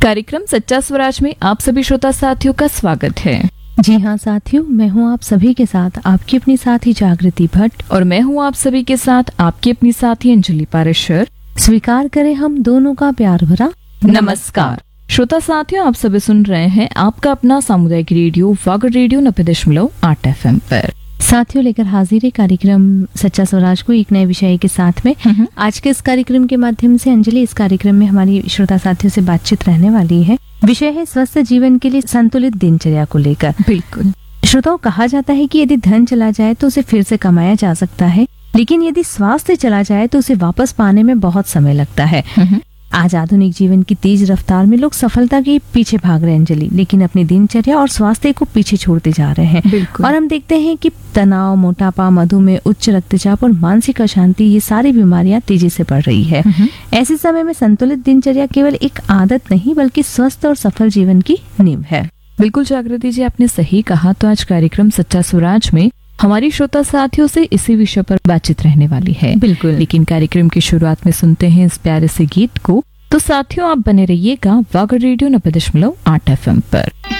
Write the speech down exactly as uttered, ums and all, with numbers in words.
कार्यक्रम सच्चा स्वराज में आप सभी श्रोता साथियों का स्वागत है। जी हाँ साथियों, मैं हूँ आप सभी के साथ आपकी अपनी साथी जागृति भट्ट और मैं हूँ आप सभी के साथ आपकी अपनी साथी अंजलि पारेशर। स्वीकार करें हम दोनों का प्यार भरा नमस्कार। श्रोता साथियों, आप सभी सुन रहे हैं आपका अपना सामुदायिक रेडियो वागड़ रेडियो नब्बे दशमलव आठ एफ एम पर। साथियों, लेकर हाजिर है कार्यक्रम सच्चा स्वराज को एक नए विषय के साथ में। आज के इस कार्यक्रम के माध्यम से अंजलि, इस कार्यक्रम में हमारी श्रोता साथियों से बातचीत रहने वाली है। विषय है स्वस्थ जीवन के लिए संतुलित दिनचर्या को लेकर। बिल्कुल श्रोताओं, कहा जाता है कि यदि धन चला जाए तो उसे फिर से कमाया जा सकता है, लेकिन यदि स्वास्थ्य चला जाए तो उसे वापस पाने में बहुत समय लगता है। आज आधुनिक जीवन की तेज रफ्तार में लोग सफलता के पीछे भाग रहे हैं अंजलि, लेकिन अपनी दिनचर्या और स्वास्थ्य को पीछे छोड़ते जा रहे हैं। और हम देखते हैं कि तनाव, मोटापा, मधुमेह, उच्च रक्तचाप और मानसिक अशांति, ये सारी बीमारियां तेजी से बढ़ रही है। ऐसे समय में संतुलित दिनचर्या केवल एक आदत नहीं बल्कि स्वस्थ और सफल जीवन की नींव है। बिल्कुल जागृति जी, आपने सही कहा। तो आज कार्यक्रम सच्चा स्वराज में हमारी श्रोता साथियों से इसी विषय पर बातचीत रहने वाली है। बिल्कुल, लेकिन कार्यक्रम की शुरुआत में सुनते हैं इस प्यारे से गीत को। तो साथियों, आप बने रहिएगा वागड़ रेडियो नब्बे दशमलव आठ एफ एम पर।